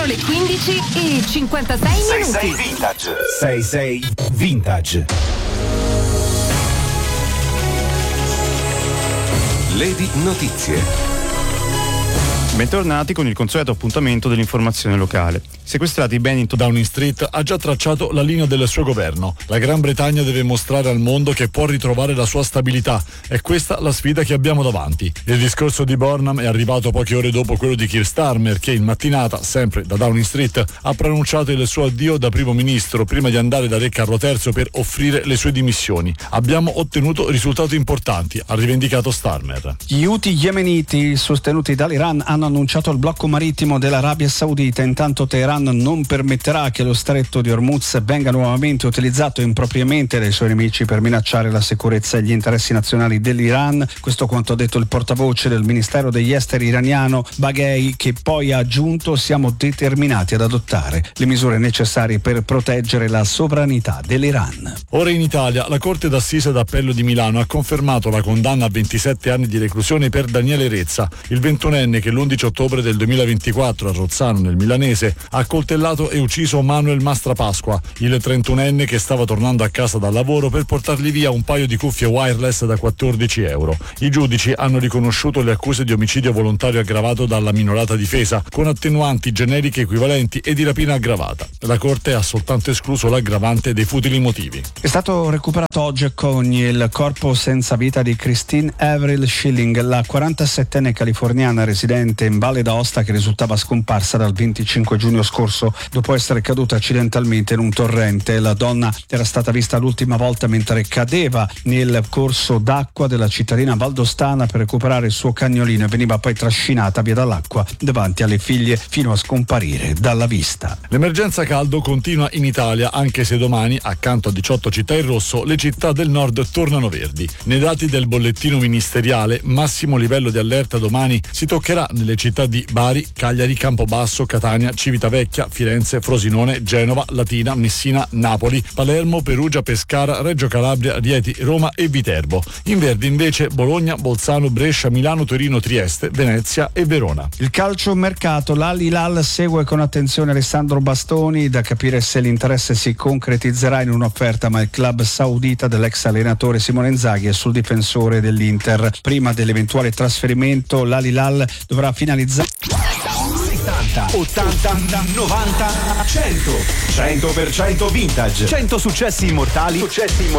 Sono le 15:56 minuti. 66 Vintage. 66 Vintage. Lady Notizie. Bentornati con il consueto appuntamento dell'informazione locale. Sequestrati i beni in Downing Street ha già tracciato la linea del suo governo. La Gran Bretagna deve mostrare al mondo che può ritrovare la sua stabilità. È questa la sfida che abbiamo davanti. Il discorso di Burnham è arrivato poche ore dopo quello di Keir Starmer, che in mattinata, sempre da Downing Street, ha pronunciato il suo addio da primo ministro prima di andare da Re Carlo III per offrire le sue dimissioni. Abbiamo ottenuto risultati importanti, ha rivendicato Starmer. Gli Houthi yemeniti sostenuti dall'Iran hanno annunciato il blocco marittimo dell'Arabia Saudita. Intanto Teheran non permetterà che lo stretto di Hormuz venga nuovamente utilizzato impropriamente dai suoi nemici per minacciare la sicurezza e gli interessi nazionali dell'Iran. Questo quanto ha detto il portavoce del Ministero degli Esteri iraniano Baghei, che poi ha aggiunto: siamo determinati ad adottare le misure necessarie per proteggere la sovranità dell'Iran. Ora in Italia la Corte d'Assise d'Appello di Milano ha confermato la condanna a 27 anni di reclusione per Daniele Rezza, il 21enne che l'11 ottobre del 2024 a Rozzano nel Milanese ha coltellato e ucciso Manuel Mastrapasqua, il 31enne che stava tornando a casa dal lavoro per portargli via un paio di cuffie wireless da 14 euro. I giudici hanno riconosciuto le accuse di omicidio volontario aggravato dalla minorata difesa, con attenuanti generiche equivalenti e di rapina aggravata. La Corte ha soltanto escluso l'aggravante dei futili motivi. È stato recuperato oggi a Cogni il corpo senza vita di Christine Avril Schilling, la 47enne californiana residente in Valle d'Aosta, che risultava scomparsa dal 25 giugno scorso dopo essere caduta accidentalmente in un torrente. La donna era stata vista l'ultima volta mentre cadeva nel corso d'acqua della cittadina valdostana per recuperare il suo cagnolino e veniva poi trascinata via dall'acqua davanti alle figlie fino a scomparire dalla vista. L'emergenza caldo continua in Italia, anche se domani, accanto a 18 città in rosso, le città del nord tornano verdi. Nei dati del bollettino ministeriale, massimo livello di allerta domani si toccherà nelle città di Bari, Cagliari, Campobasso, Catania, Civitavecchia, Firenze, Frosinone, Genova, Latina, Messina, Napoli, Palermo, Perugia, Pescara, Reggio Calabria, Rieti, Roma e Viterbo. In verde invece Bologna, Bolzano, Brescia, Milano, Torino, Trieste, Venezia e Verona. Il calcio mercato, l'Al-Hilal segue con attenzione Alessandro Bastoni, da capire se l'interesse si concretizzerà in un'offerta, ma il club saudita dell'ex allenatore Simone Inzaghi è sul difensore dell'Inter. Prima dell'eventuale trasferimento l'Al-Hilal dovrà finalizzare 70, 80, 90, 100. 100% vintage. 100 successi immortali